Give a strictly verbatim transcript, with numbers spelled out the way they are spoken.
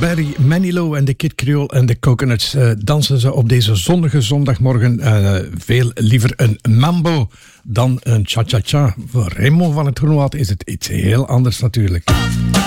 Barry Manilow en de Kid Creole en de Coconuts uh, dansen ze op deze zonnige zondagmorgen uh, veel liever een mambo dan een cha-cha-cha. Voor Raymond van het Groenwoud is het iets heel anders natuurlijk.